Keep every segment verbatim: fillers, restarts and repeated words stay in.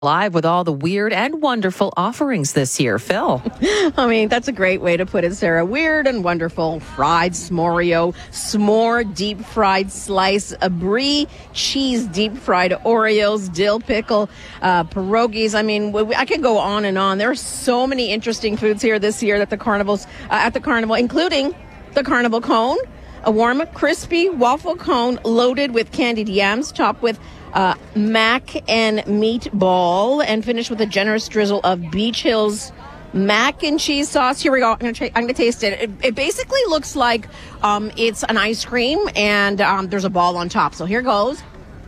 Live with all the weird and wonderful offerings this year. Phil. I mean, that's a great way to put it, Sarah. Weird and wonderful fried s'moreo, s'more deep fried slice, a brie cheese deep fried Oreos, dill pickle, uh, pierogies. I mean, I could go on and on. There are so many interesting foods here this year at the carnivals, uh, at the carnival, including the carnival cone, a warm, crispy waffle cone loaded with candied yams, topped with Uh, mac and meatball, and finish with a generous drizzle of Beach Hills mac and cheese sauce. Here we go. I'm going to I'm going to taste it. it. It basically looks like um, it's an ice cream, and um, there's a ball on top. So here goes.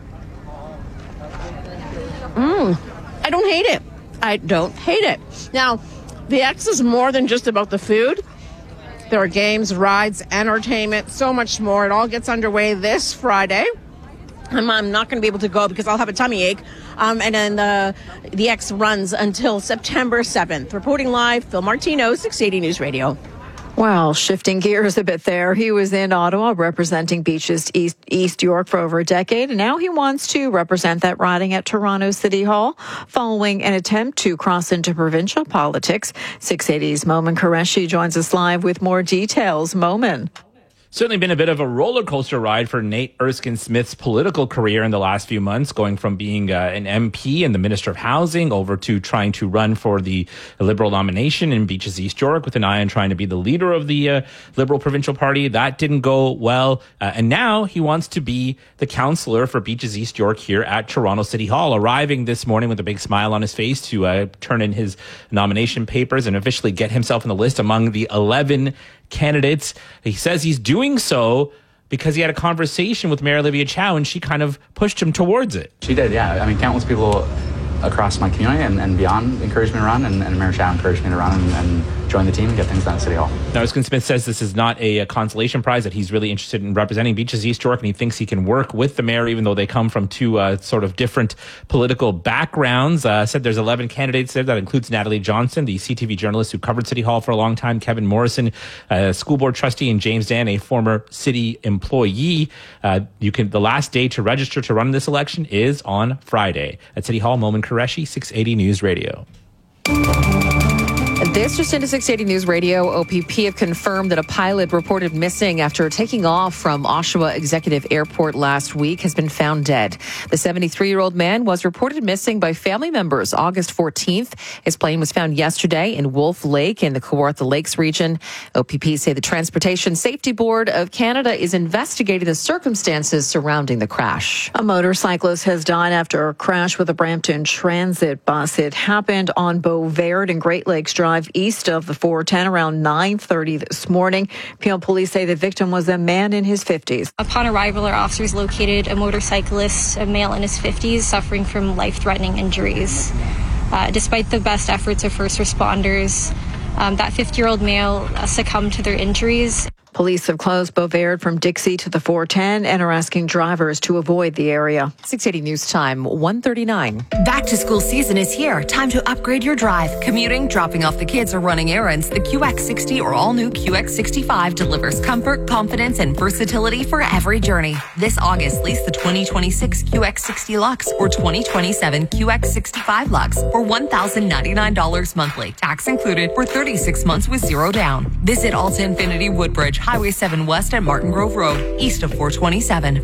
Mmm. I don't hate it. I don't hate it. Now, the X is more than just about the food. There are games, rides, entertainment, so much more. It all gets underway this Friday. I'm, I'm not going to be able to go because I'll have a tummy ache. Um, and then the, the X runs until September seventh. Reporting live, Phil Martino, six eighty News Radio. Well, shifting gears a bit there. He was in Ottawa representing Beaches East, East York for over a decade, and now he wants to represent that riding at Toronto City Hall following an attempt to cross into provincial politics. six eighty's Momin Qureshi joins us live with more details. Momin. Certainly been a bit of a roller coaster ride for Nate Erskine-Smith's political career in the last few months, going from being uh, an M P and the Minister of Housing over to trying to run for the Liberal nomination in Beaches East York with an eye on trying to be the leader of the uh, Liberal Provincial Party. That didn't go well. Uh, and now he wants to be the councillor for Beaches East York here at Toronto City Hall, arriving this morning with a big smile on his face to uh, turn in his nomination papers and officially get himself on the list among the eleven candidates. He says he's doing so because he had a conversation with Mayor Olivia Chow and she kind of pushed him towards it. She did, yeah. I mean, countless people across my community and, and beyond encouraged me to run, and, and Mayor Chow encouraged me to run and, and join the team and get things done at City Hall. Now, Erskine-Smith says this is not a, a consolation prize, that he's really interested in representing Beaches East York, and he thinks he can work with the mayor, even though they come from two uh, sort of different political backgrounds. Uh, said there's eleven candidates there. That includes Natalie Johnson, the C T V journalist who covered City Hall for a long time, Kevin Morrison, a school board trustee, and James Dan, a former city employee. Uh, you can. The last day to register to run this election is on Friday at City Hall. Momin Qureshi, six eighty News Radio. This just into six eighty News Radio. O P P have confirmed that a pilot reported missing after taking off from Oshawa Executive Airport last week has been found dead. The seventy-three-year-old man was reported missing by family members August fourteenth. His plane was found yesterday in Wolf Lake in the Kawartha Lakes region. O P P say the Transportation Safety Board of Canada is investigating the circumstances surrounding the crash. A motorcyclist has died after a crash with a Brampton Transit bus. It happened on Beauvert and Great Lakes Drive east of the four ten around nine thirty this morning. Peel police say the victim was a man in his fifties. Upon arrival, our officers located a motorcyclist, a male in his fifties, suffering from life-threatening injuries. Uh, despite the best efforts of first responders, um, that fifty-year-old male uh, succumbed to their injuries. Police have closed Beauvert from Dixie to the four ten and are asking drivers to avoid the area. six eighty News Time, one thirty-nine. Back to school season is here. Time to upgrade your drive. Commuting, dropping off the kids, or running errands. The Q X sixty or all-new Q X sixty-five delivers comfort, confidence, and versatility for every journey. This August, lease the twenty twenty-six Q X sixty Lux or twenty twenty-seven Q X sixty-five Lux for one thousand ninety-nine dollars monthly. Tax included for thirty-six months with zero down. Visit Alta Infinity Woodbridge, Highway seven West at Martin Grove Road, east of four twenty-seven.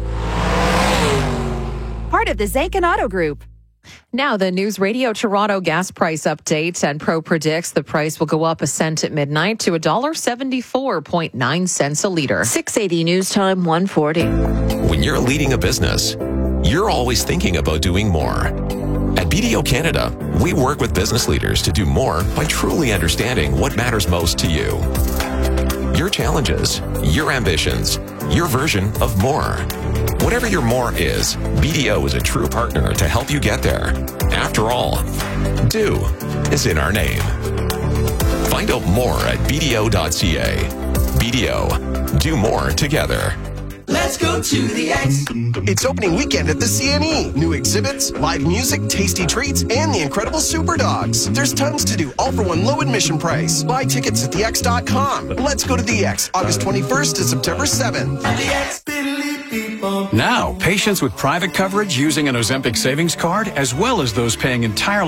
Part of the Zakin Auto Group. Now, the News Radio Toronto gas price update, and Pro predicts the price will go up a cent at midnight to one dollar seventy-four point nine cents a litre. six eighty News Time, one forty. When you're leading a business, you're always thinking about doing more. At B D O Canada, we work with business leaders to do more by truly understanding what matters most to you. Your challenges, your ambitions, your version of more. Whatever your more is, B D O is a true partner to help you get there. After all, do is in our name. Find out more at b d o dot c a. B D O, do more together. Let's go to the X. It's opening weekend at the C N E. New exhibits, live music, tasty treats, and the incredible Super Dogs. There's tons to do, all for one low admission price. Buy tickets at the x dot com. Let's go to the X, August twenty-first to September seventh. At the X. Now, patients with private coverage using an Ozempic savings card, as well as those paying entirely